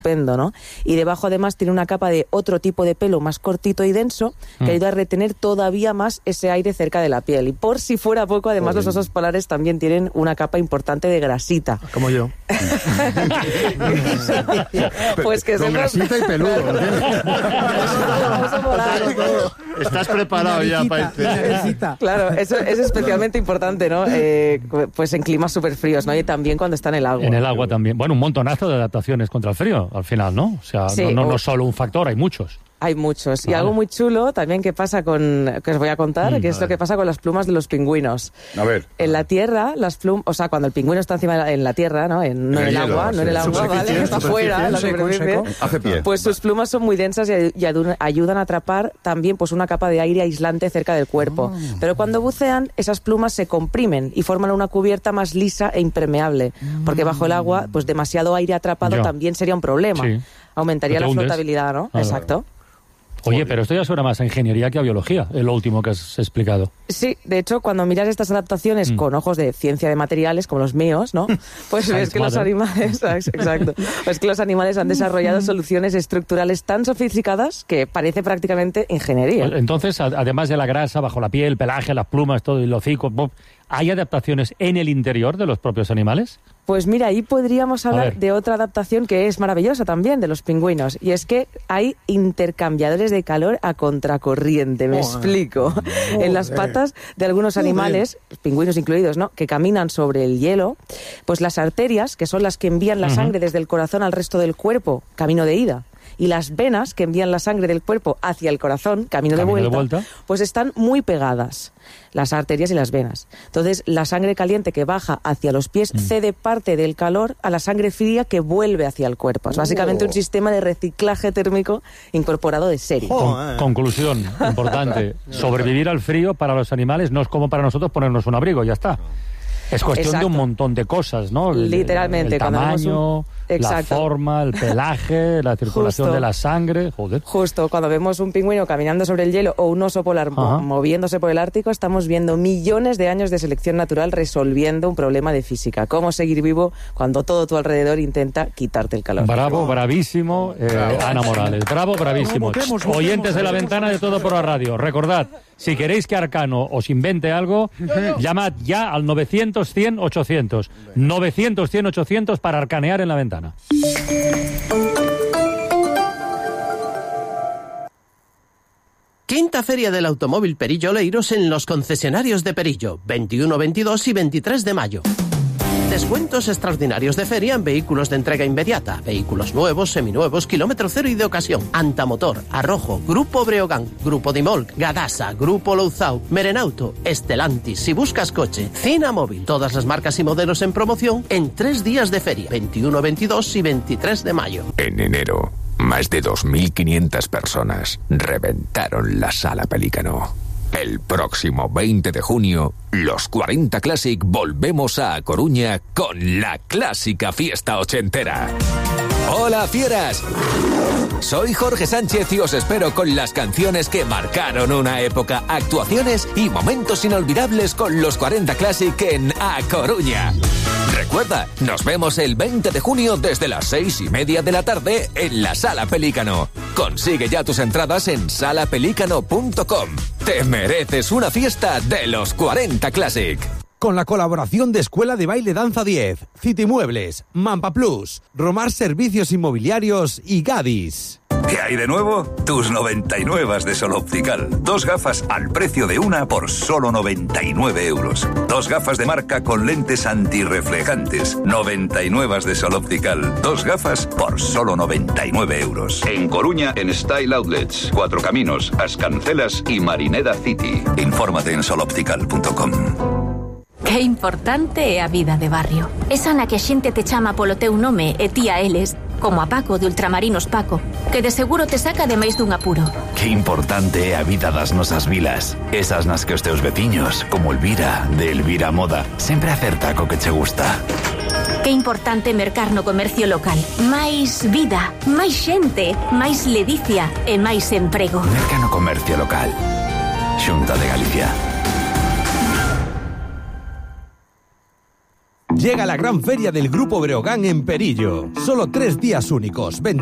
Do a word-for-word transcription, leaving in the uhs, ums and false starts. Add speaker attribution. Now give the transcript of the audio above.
Speaker 1: estupendo, ¿no? Y debajo además tiene una capa de otro tipo de pelo más cortito y denso que mm. ayuda a retener todavía más ese aire cerca de la piel. Y por si fuera poco, además Joder. los osos polares también tienen una capa importante de grasita.
Speaker 2: Como yo.
Speaker 1: Pues que
Speaker 2: Con
Speaker 1: sepas...
Speaker 2: grasita y peludo. Estás preparado ya para este...
Speaker 1: Claro, eso es especialmente importante, ¿no? Eh, pues en climas súper fríos, ¿no? Y también cuando está en el agua.
Speaker 3: En el agua también. Bueno, un montonazo de adaptaciones contra el frío, al final, ¿no? O sea, sí, no, no, no solo un factor, hay muchos.
Speaker 1: Hay muchos.
Speaker 3: Vale.
Speaker 1: Y algo muy chulo también que pasa con... que os voy a contar, mm, que es lo que pasa con las plumas de los pingüinos.
Speaker 2: A ver.
Speaker 1: En la tierra, las plumas... O sea, cuando el pingüino está encima de la, en la tierra, ¿no? En, no en el, el hielo, agua, sí. no en el agua, ¿vale? Está afuera, en la superficie.
Speaker 2: Hace pie.
Speaker 1: Pues sus plumas son muy densas y, y ayudan a atrapar también pues una capa de aire aislante cerca del cuerpo. Oh. Pero cuando bucean, esas plumas se comprimen y forman una cubierta más lisa e impermeable. Mm. Porque bajo el agua, pues demasiado aire atrapado Yo. también sería un problema. Sí. Aumentaría la flotabilidad, ¿no? Ah, Exacto.
Speaker 3: Oye, pero esto ya suena más a ingeniería que a biología, es lo último que has explicado.
Speaker 1: Sí, de hecho, cuando miras estas adaptaciones mm. con ojos de ciencia de materiales, como los míos, ¿no? Pues ves que los animales, exacto, pues que los animales han desarrollado soluciones estructurales tan sofisticadas que parece prácticamente ingeniería.
Speaker 3: Entonces, además de la grasa bajo la piel, el pelaje, las plumas, todo, el hocico, ¿hay adaptaciones en el interior de los propios animales?
Speaker 1: Pues mira, ahí podríamos hablar de otra adaptación que es maravillosa también de los pingüinos, y es que hay intercambiadores de calor a contracorriente, me oh, explico. Oh, en las patas de algunos animales, oh, pingüinos incluidos, ¿no?, que caminan sobre el hielo, pues las arterias, que son las que envían la uh-huh. sangre desde el corazón al resto del cuerpo, camino de ida, y las venas que envían la sangre del cuerpo hacia el corazón, camino, camino de, vuelta, de vuelta, pues están muy pegadas, las arterias y las venas. Entonces, la sangre caliente que baja hacia los pies mm. cede parte del calor a la sangre fría que vuelve hacia el cuerpo. Es básicamente oh. un sistema de reciclaje térmico incorporado de serie.
Speaker 3: Oh, Con, conclusión importante. Sobrevivir al frío para los animales no es como para nosotros ponernos un abrigo, ya está. Es cuestión Exacto. de un montón de cosas, ¿no? El,
Speaker 1: Literalmente.
Speaker 3: El tamaño, un... la forma, el pelaje, la circulación Justo. de la sangre. Joder.
Speaker 1: Justo, cuando vemos un pingüino caminando sobre el hielo o un oso polar Ajá. moviéndose por el Ártico, estamos viendo millones de años de selección natural resolviendo un problema de física. Cómo seguir vivo cuando todo tu alrededor intenta quitarte el calor.
Speaker 3: Bravo, bravísimo, eh, Bravo. Ana Morales. Bravo, bravísimo. Oyentes de La Ventana de Todo por la Radio, recordad, si queréis que Arcano os invente algo, llamad ya al novecientos cien ochocientos. novecientos cien ochocientos para arcanear en La Ventana.
Speaker 4: Quinta Feria del Automóvil Perillo Oleiros en los concesionarios de Perillo, veintiuno, veintidós y veintitrés de mayo. Descuentos extraordinarios de feria en vehículos de entrega inmediata, vehículos nuevos, seminuevos, kilómetro cero y de ocasión, Antamotor, Arrojo, Grupo Breogán, Grupo Dimolc, Gadasa, Grupo Louzao, Merenauto, Estelantis, si buscas coche, Cina Móvil, todas las marcas y modelos en promoción en tres días de feria, veintiuno, veintidós y veintitrés de mayo.
Speaker 5: En enero, más de dos mil quinientas personas reventaron la Sala Pelícano. El próximo veinte de junio, los cuarenta Classic volvemos a Coruña con la clásica fiesta ochentera. ¡Hola, fieras! Soy Jorge Sánchez y os espero con las canciones que marcaron una época, actuaciones y momentos inolvidables con los cuarenta Classic en A Coruña. Recuerda, nos vemos el veinte de junio desde las seis y media de la tarde en la Sala Pelícano. Consigue ya tus entradas en sala pelícano punto com. Te mereces una fiesta de los cuarenta Classic.
Speaker 6: Con la colaboración de Escuela de Baile Danza diez, City Muebles, Mampa Plus, Romar Servicios Inmobiliarios y Gadis.
Speaker 7: ¿Qué hay de nuevo? Tus noventa y nueve de Sol Optical. Dos gafas al precio de una por solo noventa y nueve euros. Dos gafas de marca con lentes antirreflejantes. noventa y nueve de Sol Optical. Dos gafas por solo noventa y nueve euros. En Coruña, en Style Outlets. Cuatro Caminos, Ascancelas y Marineda City. Infórmate en sol optical punto com.
Speaker 8: Que importante é a vida de barrio. Esa na que a xente te chama polo teu nome e ti a eles, como a Paco de Ultramarinos Paco, que de seguro te saca de máis dun apuro.
Speaker 9: Que importante é a vida das nosas vilas. Esas nas que os teus veciños, como Elvira, de Elvira Moda, sempre acerta co que che gusta.
Speaker 8: Que importante mercar no comercio local. Máis vida, máis xente, máis ledicia e máis emprego.
Speaker 9: Merca no comercio local. Xunta de Galicia.
Speaker 6: Llega la gran feria del Grupo Breogán en Perillo. Solo tres días únicos.